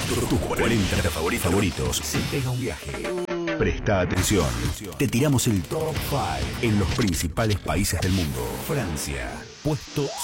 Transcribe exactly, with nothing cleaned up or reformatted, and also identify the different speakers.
Speaker 1: Tus cuarenta favoritos, favoritos se pega un viaje. Presta atención. Te tiramos el top cinco en los principales países del mundo. Francia, puesto